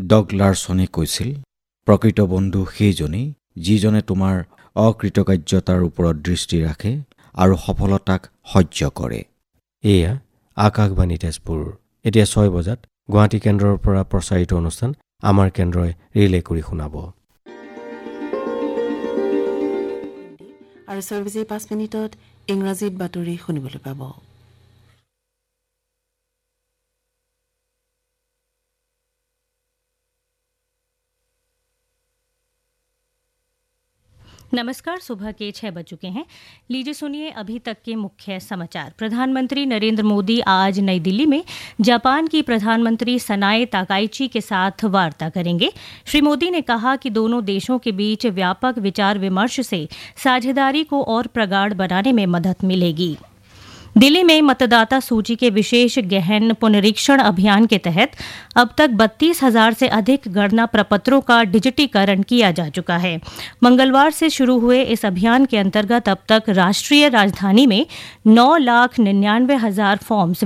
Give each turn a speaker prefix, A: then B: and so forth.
A: Dog লাৰ্ছনে কৈছিল, প্ৰকৃত বন্ধু সেইজনেই যিজনে তোমাৰ অকৃতকাৰ্যতাৰ ওপৰত দৃষ্টি ৰাখে আৰু সফলতাক সহ্য কৰে।
B: এয়া আকাশবাণী তেজপুৰ। এতিয়া 6 বজাত গুৱাহাটী কেন্দ্ৰৰ পৰা প্ৰচাৰিত অনুষ্ঠান আমাৰ কেন্দ্ৰই ৰিলে কৰি শুনাব।
C: আৰু 6:05 মিনিটত ইংৰাজীত বাতৰি শুনিবলৈ পাব।
D: नमस्कार, सुबह के 6 बज चुके हैं। लीजिए सुनिए अभी तक के मुख्य समाचार। प्रधानमंत्री नरेंद्र मोदी आज नई दिल्ली में जापान की प्रधानमंत्री सनाए ताकाइची के साथ वार्ता करेंगे। श्री मोदी ने कहा कि दोनों देशों के बीच व्यापक विचार विमर्श से साझेदारी को और प्रगाढ़ बनाने में मदद मिलेगी। दिल्ली में मतदाता सूची के विशेष गहन पुनरीक्षण अभियान के तहत अब तक 32,000 से अधिक गणना प्रपत्रों का डिजिटीकरण किया जा चुका है। मंगलवार से शुरू हुए इस अभियान के अंतर्गत अब तक राष्ट्रीय राजधानी में 9,99,000 फॉर्म्स